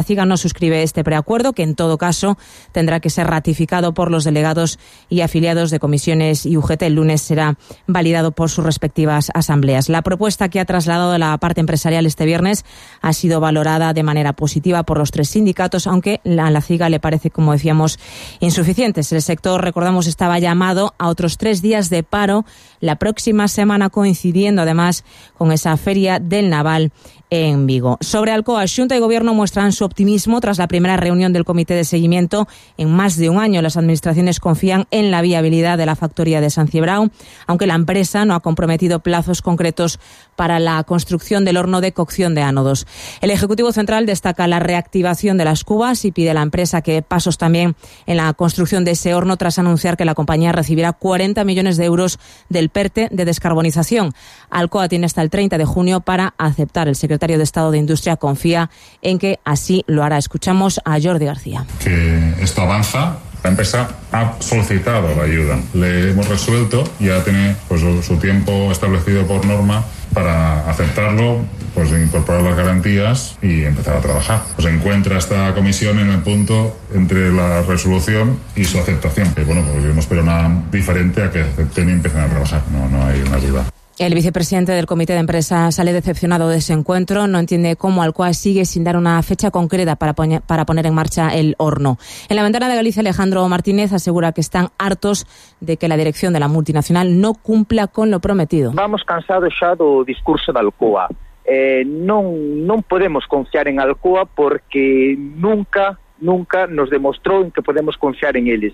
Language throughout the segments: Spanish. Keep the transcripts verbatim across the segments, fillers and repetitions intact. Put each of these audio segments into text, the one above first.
CIGA no suscribe este preacuerdo, que en todo caso tendrá que ser ratificado por los delegados y afiliados de comisiones y U G T. El lunes será validado por sus respectivas asambleas. La propuesta que ha trasladado la parte empresarial este viernes ha sido valorada de manera positiva por los tres sindicatos, aunque a la CIGA le parece, como decíamos, insuficientes. El sector, recordamos, estaba llamado a otros tres días de paro la próxima semana, coincidiendo además con esa feria del naval en Vigo. Sobre Alcoa, Xunta y Gobierno muestran su optimismo tras la primera reunión del Comité de Seguimiento en más de un año. Las administraciones confían en la viabilidad de la factoría de San Cibrao, aunque la empresa no ha comprometido plazos concretos para la construcción del horno de cocción de ánodos. El Ejecutivo Central destaca la reactivación de las cubas y pide a la empresa que dé pasos también en la construcción de ese horno, tras anunciar que la compañía recibirá cuarenta millones de euros del PERTE de descarbonización. Alcoa tiene hasta el treinta de junio para aceptar. El secretario de Estado de Industria confía en que así lo hará. Escuchamos a Jordi García. Que esto avanza. La empresa ha solicitado la ayuda. Le hemos resuelto, ya tiene pues su tiempo establecido por norma para aceptarlo, pues incorporar las garantías y empezar a trabajar. Pues encuentra esta comisión en el punto entre la resolución y su aceptación. Que bueno, pues yo no espero nada diferente a que acepten y empiecen a trabajar. No, no hay una duda. El vicepresidente del Comité de Empresa sale decepcionado de ese encuentro. No entiende cómo Alcoa sigue sin dar una fecha concreta para, poner, para poner en marcha el horno. En la Ventana de Galicia, Alejandro Martínez asegura que están hartos de que la dirección de la multinacional no cumpla con lo prometido. Vamos cansados xa do discurso da Alcoa. Eh, non, non podemos confiar en Alcoa porque nunca, nunca nos demostrou en que podemos confiar en eles.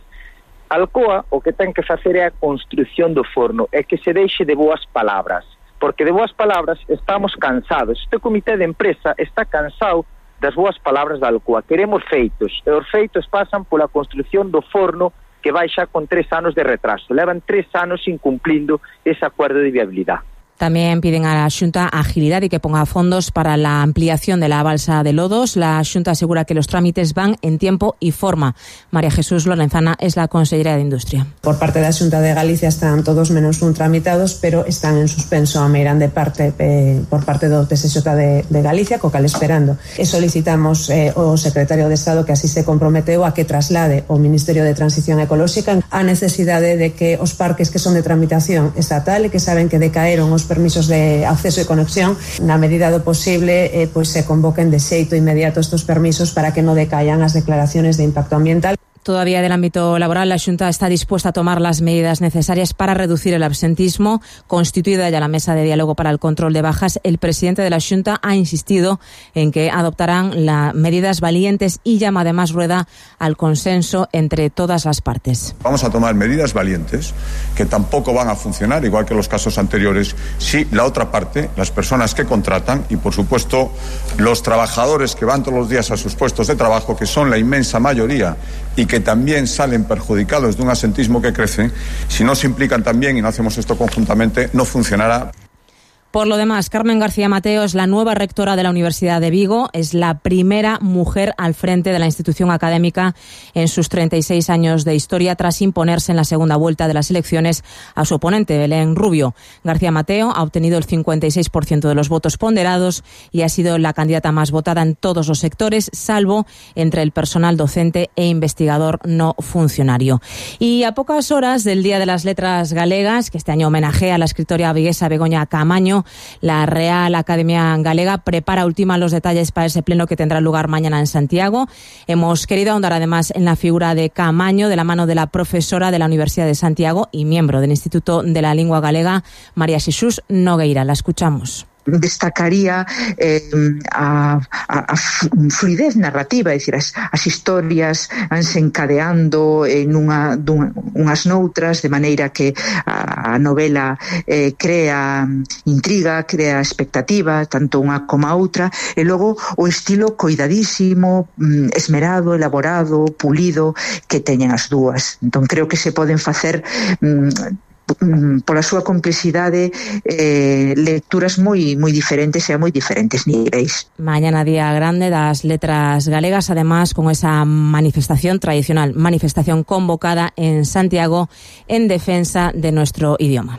Alcoa o que ten que facer é a construción do forno, é que se deixe de boas palabras, porque de boas palabras estamos cansados. Este comité de empresa está cansado das boas palabras da Alcoa. Queremos feitos, e os feitos pasan pola construción do forno, que vai xa con tres anos de retraso. Levan tres anos incumplindo ese acuerdo de viabilidad. También piden a la Xunta agilidad y que ponga fondos para la ampliación de la balsa de Lodos. La Xunta asegura que los trámites van en tiempo y forma. María Jesús Lorenzana es la consellera de Industria. Por parte da Xunta de Galicia están todos menos un tramitados, pero están en suspenso a meirán de parte eh, por parte do T S J de, de Galicia, co cal esperando. E solicitamos eh, ao secretario de Estado que así se comprometeu a que traslade ao Ministerio de Transición Ecolóxica a necesidade de que os parques que son de tramitación estatal e que saben que decaeron os permisos de acceso e conexión, na medida do posible eh, pois se convoquen de xeito inmediato estos permisos para que non decaian as declaraciones de impacto ambiental. Todavía del ámbito laboral, la Xunta está dispuesta a tomar las medidas necesarias para reducir el absentismo. Constituida ya la mesa de diálogo para el control de bajas, el presidente de la Xunta ha insistido en que adoptarán las medidas valientes y llama además Rueda al consenso entre todas las partes. Vamos a tomar medidas valientes que tampoco van a funcionar, igual que los casos anteriores, si la otra parte, las personas que contratan y por supuesto los trabajadores que van todos los días a sus puestos de trabajo, que son la inmensa mayoría y que también salen perjudicados de un absentismo que crece, si no se implican también y no hacemos esto conjuntamente, no funcionará. Por lo demás, Carmen García Mateo es la nueva rectora de la Universidad de Vigo, es la primera mujer al frente de la institución académica en sus treinta y seis años de historia, tras imponerse en la segunda vuelta de las elecciones a su oponente, Belén Rubio. García Mateo ha obtenido el cincuenta y seis por ciento de los votos ponderados y ha sido la candidata más votada en todos los sectores, salvo entre el personal docente e investigador no funcionario. Y a pocas horas del Día de las Letras Galegas, que este año homenajea a la escritora viguesa Begoña Caamaño, la Real Academia Galega prepara ultima los detalles para ese pleno que tendrá lugar mañana en Santiago. Hemos querido ahondar además en la figura de Caamaño de la mano de la profesora de la Universidad de Santiago y miembro del Instituto de la Lingua Galega, María Xesús Nogueira. La escuchamos. Destacaría eh, a, a, a fluidez narrativa, é dicir, as, as historias vanse encadeando en unha, dun, unhas noutras, de maneira que a, a novela eh, crea intriga, crea expectativa, tanto unha como a outra, e logo o estilo coidadísimo, esmerado, elaborado, pulido que teñen as dúas. Entón creo que se poden facer mm, pola súa complexidade eh, lecturas moi moi diferentes e a moi diferentes niveis. Mañana día grande das letras galegas, además con esa manifestación tradicional, manifestación convocada en Santiago en defensa de nuestro idioma.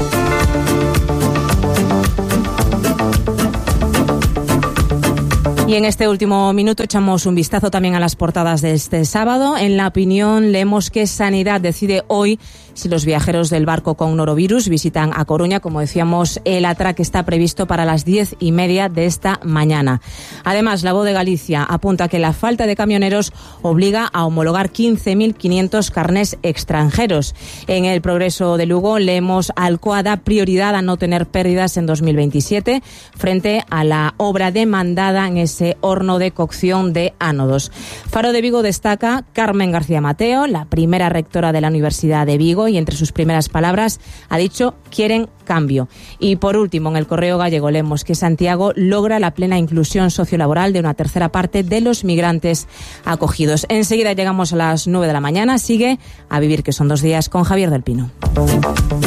Y Y en este último minuto echamos un vistazo también a las portadas de este sábado. En La Opinión leemos que Sanidad decide hoy si los viajeros del barco con norovirus visitan a Coruña. Como decíamos, el atraque está previsto para las diez y media de esta mañana. Además, La Voz de Galicia apunta que la falta de camioneros obliga a homologar quince mil quinientos carnés extranjeros. En El Progreso de Lugo leemos: Alcoa da prioridad a no tener pérdidas en dos mil veintisiete frente a la obra demandada en ese horno de cocción de ánodos. Faro de Vigo destaca Carmen García Mateo, la primera rectora de la Universidad de Vigo, y entre sus primeras palabras ha dicho: quieren cambio. Y por último, en El Correo Gallego leemos que Santiago logra la plena inclusión sociolaboral de una tercera parte de los migrantes acogidos. Enseguida llegamos a las nueve de la mañana. Sigue A Vivir, que son dos días, con Javier del Pino.